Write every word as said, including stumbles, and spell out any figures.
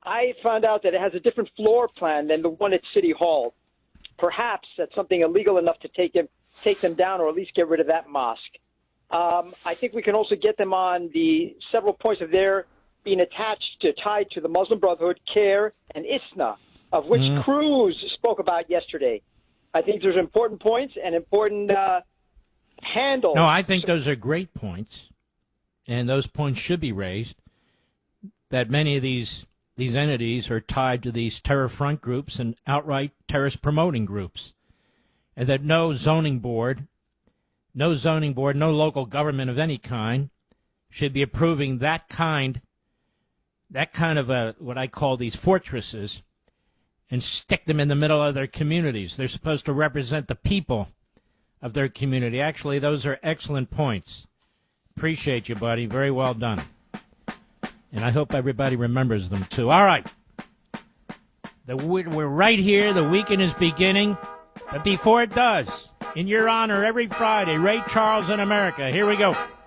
I found out that it has a different floor plan than the one at City Hall. Perhaps that's something illegal enough to take them, take them down, or at least get rid of that mosque. Um, I think we can also get them on the several points of their being attached to, tied to the Muslim Brotherhood, CARE, and ISNA, of which mm. Cruz spoke about yesterday. I think there's important points and important uh, handle. No, I think those are great points, and those points should be raised, that many of these these entities are tied to these terror front groups and outright terrorist promoting groups, and that no zoning board, no zoning board, no local government of any kind should be approving that kind, that kind of a, what I call these fortresses, and stick them in the middle of their communities. They're supposed to represent the people of their community. Actually, those are excellent points. Appreciate you, buddy. Very well done. And I hope everybody remembers them, too. All right. The, we're right here. The weekend is beginning. But before it does, in your honor, every Friday, Ray Charles in America. Here we go.